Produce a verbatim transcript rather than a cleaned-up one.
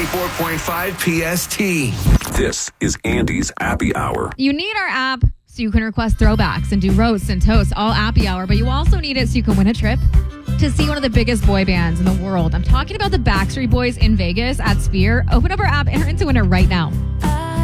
ninety-four point five P S T. This is Andy's Appy Hour. You need our app so you can request throwbacks and do roasts and toasts all Appy Hour, but you also need it so you can win a trip to see one of the biggest boy bands in the world. I'm talking about the Backstreet Boys in Vegas at Sphere. Open up our app, enter into winner right now.